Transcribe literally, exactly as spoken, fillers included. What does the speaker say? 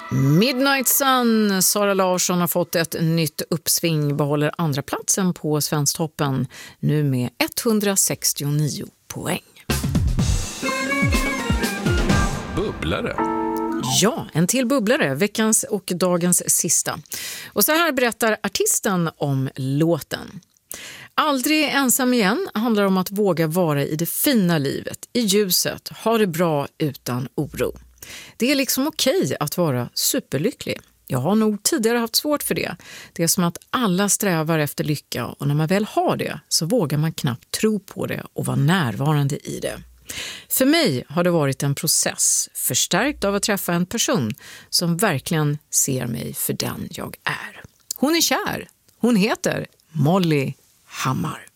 Midnight Sun, Sara Larsson har fått ett nytt uppsving, behåller andra platsen på Svensktoppen nu med etthundrasextionio poäng. Bubblare. Ja, en till bubblare, veckans och dagens sista. Och så här berättar artisten om låten. Aldrig ensam igen handlar om att våga vara i det fina livet, i ljuset, ha det bra utan oro. Det är liksom okej att vara superlycklig. Jag har nog tidigare haft svårt för det. Det är som att alla strävar efter lycka och när man väl har det så vågar man knappt tro på det och vara närvarande i det. För mig har det varit en process, förstärkt av att träffa en person som verkligen ser mig för den jag är. Hon är kär. Hon heter Molly Hammar.